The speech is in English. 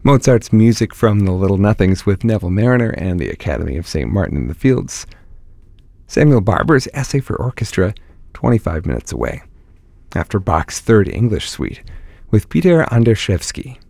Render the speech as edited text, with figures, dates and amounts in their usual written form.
Mozart's Music from the Little Nothings with Neville Marriner and the Academy of St. Martin in the Fields. Samuel Barber's Essay for Orchestra, 25 minutes away. After Bach's Third English Suite with Peter Anderszewski.